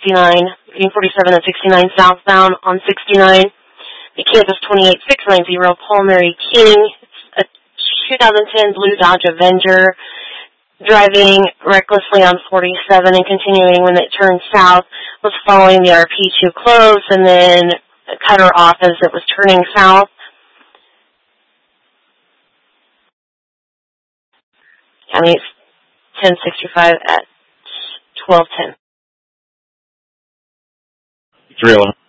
between 47 and 69 southbound on 69. The Kansas 28690, Paul Mary King, a 2010 blue Dodge Avenger, driving recklessly on 47 and continuing when it turned south, was following the RP too close and then cut her off as it was turning south. County 1065 at 1210. 311.